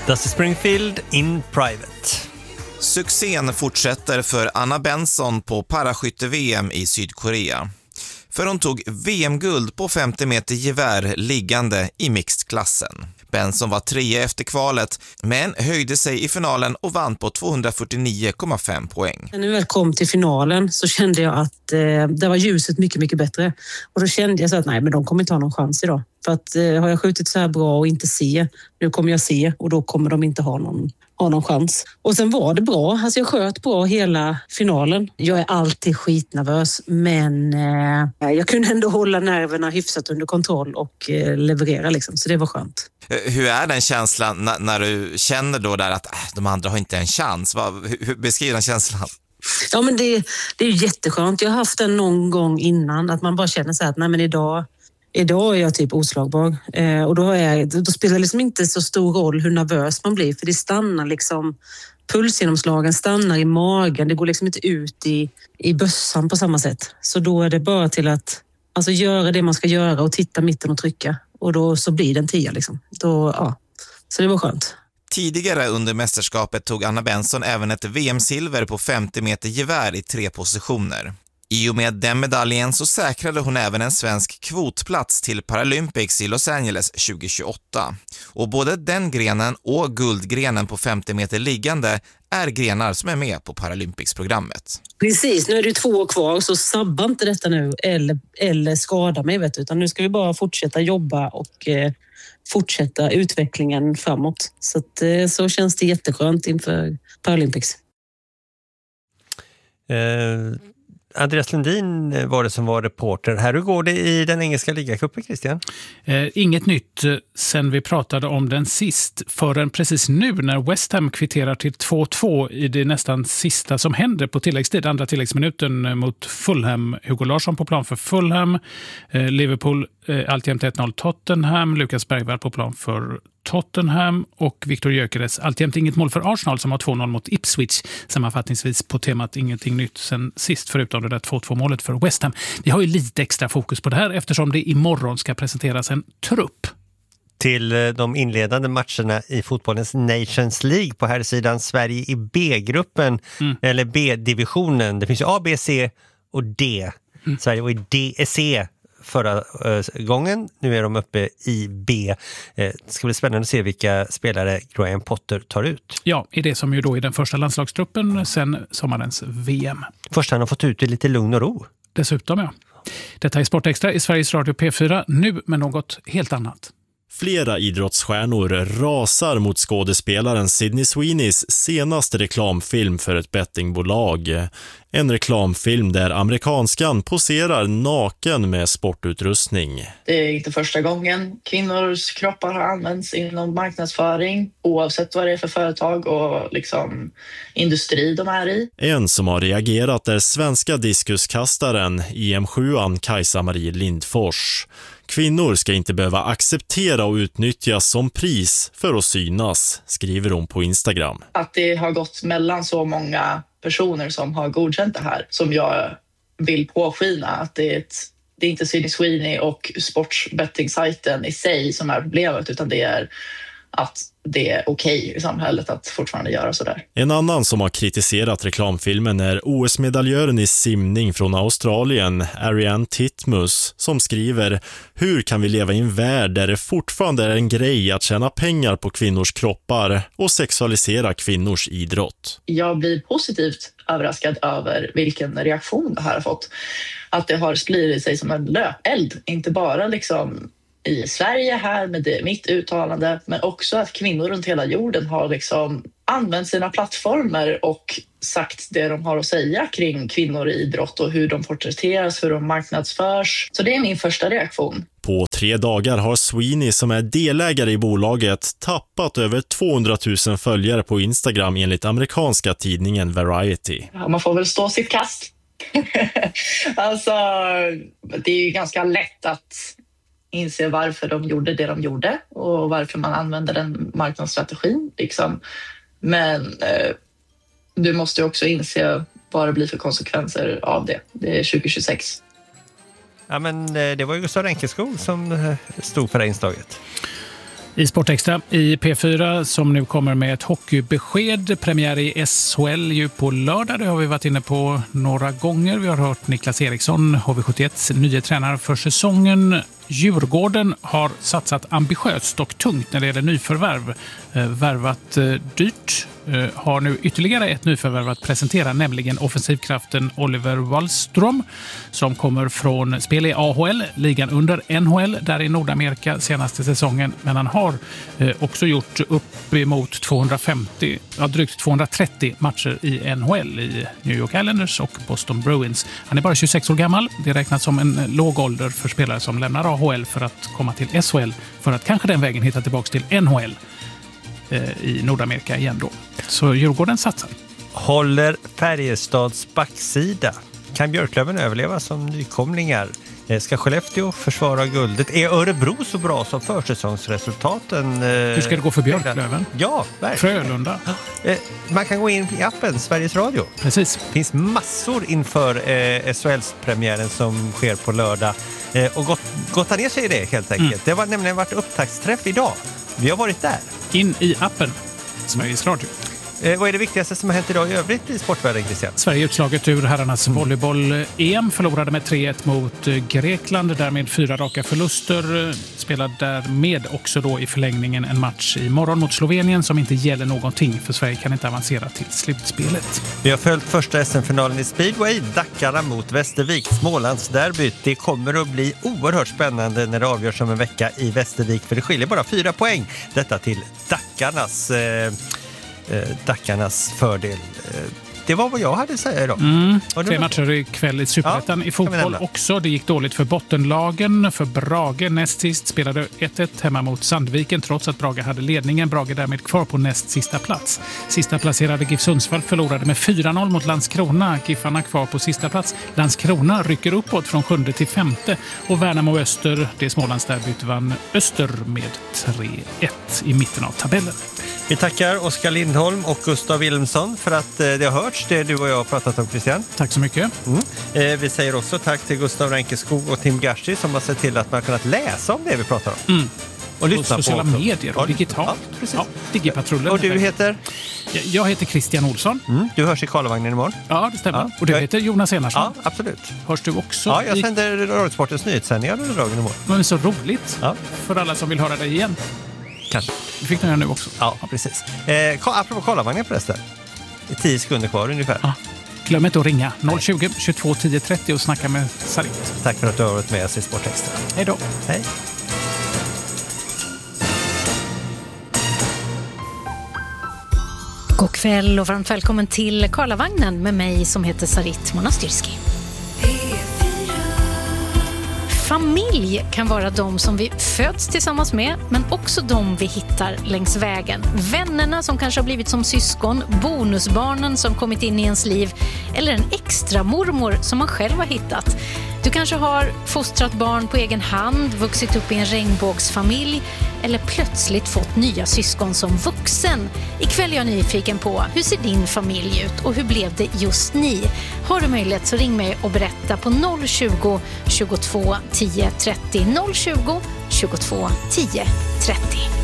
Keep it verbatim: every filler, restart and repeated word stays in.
Dusty Springfield in Private. Succén fortsätter för Anna Benson på paraskytte-V M i Sydkorea. För hon tog V M-guld på femtio meter gevär liggande i mixed-klassen. Benson var trea efter kvalet, men höjde sig i finalen och vann på tvåhundrafyrtionio komma fem poäng. När jag väl kom till finalen så kände jag att eh, det var ljuset mycket, mycket bättre. Och då kände jag så att nej, men de kommer inte ha någon chans idag. För att eh, har jag skjutit så här bra och inte se, nu kommer jag se och då kommer de inte ha någon, ha någon chans. Och sen var det bra, alltså jag sköt bra hela finalen. Jag är alltid skitnervös, men eh, jag kunde ändå hålla nerverna hyfsat under kontroll och eh, leverera liksom, så det var skönt. Hur är den känslan när, när du känner då där att äh, de andra har inte en chans? Vad, hur beskriver den känslan? Ja, men det, det är ju jätteskönt. Jag har haft den någon gång innan, att man bara känner så här att nej, men idag, idag är jag typ oslagbar. Eh, och då, är jag, då spelar det liksom inte så stor roll hur nervös man blir, för det stannar liksom, pulsgenomslagen stannar i magen. Det går liksom inte ut i, i bössan på samma sätt. Så då är det bara till att alltså, göra det man ska göra och titta mitten och trycka. Och då så blir det en tia liksom. Då, ja. Så det var skönt. Tidigare under mästerskapet tog Anna Benson även ett V M-silver på femtio meter gevär i tre positioner. I och med den medaljen så säkrade hon även en svensk kvotplats till Paralympics i Los Angeles tjugohundratjugoåtta. Och både den grenen och guldgrenen på femtio meter liggande är grenar som är med på Paralympics-programmet. Precis, nu är det två år kvar, så sabba inte detta nu eller, eller skada mig, vet du, utan nu ska vi bara fortsätta jobba och eh, fortsätta utvecklingen framåt. Så, att, eh, så känns det jätteskönt inför Paralympics. Eh... Andreas Lundin var det som var reporter. Här, hur går det i den engelska ligacupen, Christian? Eh, inget nytt sen vi pratade om den sist, förrän precis nu när West Ham kvitterar till två två i det nästan sista som händer på tilläggstid, andra tilläggsminuten mot Fulham. Hugo Larsson på plan för Fulham, eh, Liverpool eh, alltjämt ett noll Tottenham, Lukas Bergvall på plan för Tottenham och Viktor Gyökeres alltjämt inget mål för Arsenal som har två noll mot Ipswich, sammanfattningsvis på temat ingenting nytt sen sist förutom det där två två målet för West Ham. Vi har ju lite extra fokus på det här eftersom det imorgon ska presenteras en trupp till de inledande matcherna i fotbollens Nations League på här sidan. Sverige i B-gruppen, mm. eller B-divisionen. Det finns ju A, B, C och D. Mm. Sverige var i D C förra äh, gången. Nu är de uppe i B. Eh, det ska bli spännande att se vilka spelare Graham Potter tar ut. Ja, i det som ju då är den första landslagstruppen sen sommarens V M. Först han har fått ut i lite lugn och ro. Dessutom, ja. Detta är Sportextra i Sveriges Radio P fyra, nu med något helt annat. Flera idrottsstjärnor rasar mot skådespelaren Sydney Sweeneys senaste reklamfilm för ett bettingbolag. En reklamfilm där amerikanskan poserar naken med sportutrustning. Det är inte första gången kvinnors kroppar har använts inom marknadsföring, oavsett vad det är för företag och liksom industri de är i. En som har reagerat är svenska diskuskastaren I M sju-an Kajsa-Marie Lindfors. Kvinnor ska inte behöva acceptera och utnyttjas som pris för att synas, skriver hon på Instagram. Att det har gått mellan så många personer som har godkänt det här, som jag vill påskina att det är, ett, det är inte Sydney Sweeney och sportsbetting-sajten i sig som är problemet, utan det är att det är okej i samhället att fortfarande göra sådär. En annan som har kritiserat reklamfilmen är O S-medaljören i simning från Australien, Ariane Titmus, som skriver: hur kan vi leva i en värld där det fortfarande är en grej att tjäna pengar på kvinnors kroppar och sexualisera kvinnors idrott? Jag blir positivt överraskad över vilken reaktion det här har fått. Att det har spridit sig som en löpeld, inte bara liksom i Sverige här med det, mitt uttalande, men också att kvinnor runt hela jorden har liksom använt sina plattformar och sagt det de har att säga kring kvinnor i idrott och hur de porträtteras, hur de marknadsförs. Så det är min första reaktion. På tre dagar har Sweeney, som är delägare i bolaget, tappat över tvåhundratusen följare på Instagram enligt amerikanska tidningen Variety. Ja, man får väl stå sitt kast. Alltså, det är ju ganska lätt att inse varför de gjorde det de gjorde och varför man använder den marknadsstrategin. Liksom. Men eh, du måste också inse vad det blir för konsekvenser av det. Det är tjugo tjugosex. Ja, men det var ju Gustav Enkeskog som stod för det inslaget. I Sportextra i P fyra som nu kommer med ett hockeybesked. Premiär i S H L ju på lördag. Det har vi varit inne på några gånger. Vi har hört Niklas Eriksson, H V sjuttioets nya tränare för säsongen. Djurgården har satsat ambitiöst och tungt när det gäller nyförvärv. Eh, värvat eh, dyrt. Eh, har nu ytterligare ett nyförvärv att presentera, nämligen offensivkraften Oliver Wallström som kommer från spel i A H L, ligan under N H L där i Nordamerika senaste säsongen. Men han har eh, också gjort upp emot tvåhundrafemtio, ja, drygt tvåhundratrettio matcher i N H L i New York Islanders och Boston Bruins. Han är bara tjugosex år gammal. Det räknas som en låg ålder för spelare som lämnar A H L för att komma till S H L för att kanske den vägen hitta tillbaka till N H L eh, i Nordamerika igen då. Så Djurgården satsar. Håller Färjestads backsida? Kan Björklöven överleva som nykomlingar? Ska Skellefteå försvara guldet? Är Örebro så bra som försäsongsresultaten? Hur ska det gå för Björklöven? Ja, verkligen. Frölunda. Man kan gå in i appen Sveriges Radio. Precis. Det finns massor inför eh, S H L-premiären som sker på lördag. Eh, och gott, gotta ner sig i det helt enkelt. Mm. Det har nämligen varit upptaktsträff idag. Vi har varit där. In i appen Sveriges Radio. Eh, vad är det viktigaste som har hänt idag i övrigt i sportvärlden, Christian? Sverige utslaget ur herrarnas mm. volleyboll-E M förlorade med tre ett mot Grekland. Därmed fyra raka förluster. Spelade därmed också då i förlängningen en match imorgon mot Slovenien som inte gäller någonting för Sverige kan inte avancera till slutspelet. Vi har följt första S M-finalen i speedway. Dackarna mot Västervik. Smålandsderbyt. Det kommer att bli oerhört spännande när det avgörs om en vecka i Västervik. För det skiljer bara fyra poäng. Detta till Dackarnas... Eh, Dackarnas fördel. Det var vad jag hade att säga idag. Mm. Tre matcher ikväll i Superettan. Ja, i fotboll också. Det gick dåligt för bottenlagen. För Brage näst sist spelade ett ett hemma mot Sandviken trots att Brage hade ledningen. Brage därmed kvar på näst sista plats. Sista placerade GIF Sundsvall förlorade med fyra noll mot Landskrona. GIFarna kvar på sista plats. Landskrona rycker uppåt från sjunde till femte. Och Värnamo Öster, det Smålandsderbyt, vann Öster med tre ett i mitten av tabellen. Vi tackar Oskar Lindholm och Gustav Wilhelmsson för att det har hörts det du och jag har pratat om, Christian. Tack så mycket. Mm. Eh, vi säger också tack till Gustav Rankeskog och Tim Gashi som har sett till att man har kunnat läsa om det vi pratar om. Mm. Och lyssna och sociala på medier och ja, digitalt. Ja, precis. Ja, Digipatrullen. Och du heter? Jag heter Christian Olsson. Mm. Du hörs i Karlavagnen imorgon. Ja, det stämmer. Ja. Och du heter Jonas Enarsson. Ja, absolut. Hörs du också? Ja, jag i... sänder Radiosportens nyhetssändningar under dagen imorgon. Men det är så roligt ja. för alla som vill höra dig igen. Kanske. Det fick du göra nu också. Ja, precis. Eh, apropå Karlavagnen förresten. Det är tio sekunder kvar ungefär. Ja. Glöm inte att ringa noll tjugo, tjugotvå, tio trettio och snacka med Sarit. Tack för att du har varit med oss i Sportextra. Hej då. Hej. God kväll och varmt välkommen till Karlavagnen med mig som heter Sarit Monastyrski. Familj kan vara de som vi föds tillsammans med, men också de vi hittar längs vägen. Vännerna som kanske har blivit som syskon, bonusbarnen som kommit in i ens liv eller en extra mormor som man själv har hittat. Du kanske har fostrat barn på egen hand, vuxit upp i en regnbågsfamilj eller plötsligt fått nya syskon som vuxen. Ikväll är jag nyfiken på hur ser din familj ut och hur blev det just ni? Har du möjlighet så ring mig och berätta på noll tjugo, tjugotvå, tio trettio. noll tjugo, tjugotvå, tio trettio.